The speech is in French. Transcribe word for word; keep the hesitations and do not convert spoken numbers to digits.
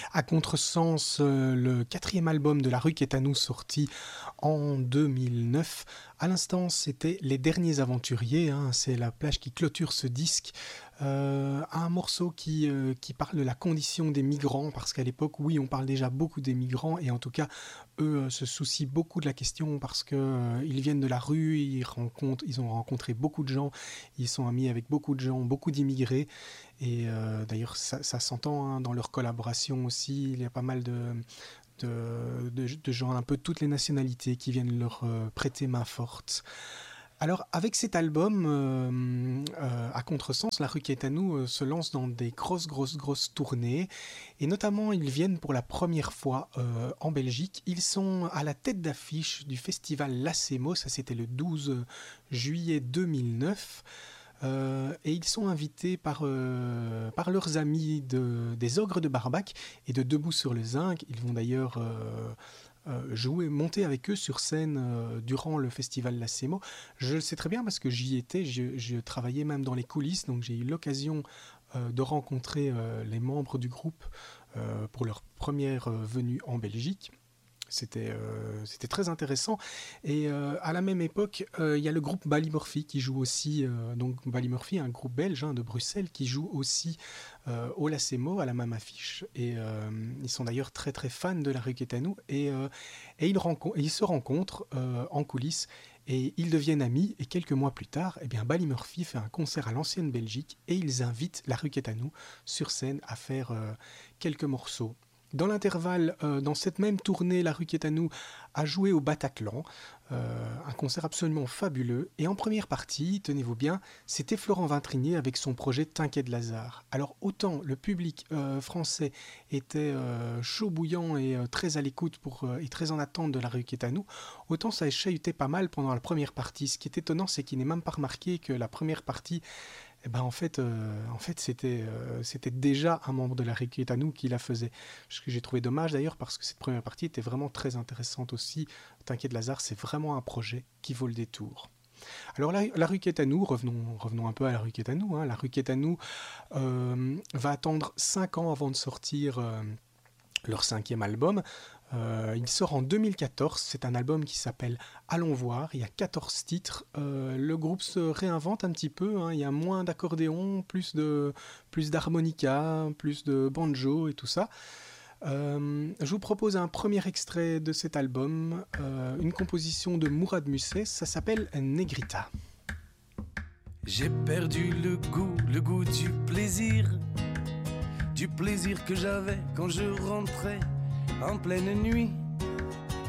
À contresens, euh, le quatrième album de La Rue qui est à nous, sorti en deux mille neuf. À l'instant, c'était Les Derniers Aventuriers, hein, c'est la plage qui clôture ce disque. Euh, un morceau qui, euh, qui parle de la condition des migrants, parce qu'à l'époque, oui, on parle déjà beaucoup des migrants, et en tout cas, eux euh, se soucient beaucoup de la question, parce qu'ils euh, viennent de la rue, ils, rencontrent, ils ont rencontré beaucoup de gens, ils sont amis avec beaucoup de gens, beaucoup d'immigrés, et euh, d'ailleurs, ça, ça s'entend hein, dans leur collaboration aussi, il y a pas mal de... De, de, de gens un peu de toutes les nationalités qui viennent leur euh, prêter main forte. Alors, avec cet album, euh, euh, à contresens, La Rue qui est à nous euh, se lance dans des grosses, grosses, grosses tournées. Et notamment, ils viennent pour la première fois euh, en Belgique. Ils sont à la tête d'affiche du festival Lacemo, ça c'était le douze juillet deux mille neuf. Euh, et ils sont invités par, euh, par leurs amis de, des Ogres de Barbac et de Debout sur le Zinc. Ils vont d'ailleurs... Euh, euh, jouer, monter avec eux sur scène euh, durant le festival Lacemo. Je le sais très bien parce que j'y étais, je, je travaillais même dans les coulisses, donc j'ai eu l'occasion euh, de rencontrer euh, les membres du groupe euh, pour leur première euh, venue en Belgique. C'était, euh, c'était très intéressant. Et euh, à la même époque, euh, il y a le groupe Ballymurphy qui joue aussi, euh, donc Ballymurphy, un groupe belge hein, de Bruxelles, qui joue aussi euh, au Lacemo, à la même affiche. Et euh, ils sont d'ailleurs très très fans de La Rue qui est à nous. Et, euh, et ils, rencontrent, ils se rencontrent euh, en coulisses et ils deviennent amis. Et quelques mois plus tard, eh bien, Ballymurphy fait un concert à l'ancienne Belgique et ils invitent La Rue qui est à nous sur scène à faire euh, quelques morceaux. Dans l'intervalle, euh, dans cette même tournée, La Rue qui est à nous a joué au Bataclan, euh, un concert absolument fabuleux. Et en première partie, tenez-vous bien, c'était Florent Vintrinier avec son projet Tinquet de Lazare. Alors autant le public euh, français était euh, chaud bouillant et euh, très à l'écoute pour, euh, et très en attente de La Rue qui est à nous, autant ça a chahuté pas mal pendant la première partie. Ce qui est étonnant, c'est qu'il n'est même pas remarqué que la première partie... Eh ben en fait, euh, en fait c'était, euh, c'était déjà un membre de La Rue qui est à nous qui la faisait. Ce que j'ai trouvé dommage d'ailleurs parce que cette première partie était vraiment très intéressante aussi. Tinquet de Lazare, c'est vraiment un projet qui vaut le détour. Alors la, la Rue qui est à nous, revenons, revenons un peu à La Rue qui est à nous. Hein. La Rue qui est à nous euh, va attendre cinq ans avant de sortir euh, leur cinquième album. Euh, il sort en deux mille quatorze, c'est un album qui s'appelle Allons voir, il y a quatorze titres, euh, le groupe se réinvente un petit peu, hein. Il y a moins d'accordéon, plus, de, plus d'harmonica, plus de banjo et tout ça. Euh, je vous propose un premier extrait de cet album, euh, une composition de Mourad Musset, ça s'appelle Negrita. J'ai perdu le goût, le goût du plaisir, du plaisir que j'avais quand je rentrais en pleine nuit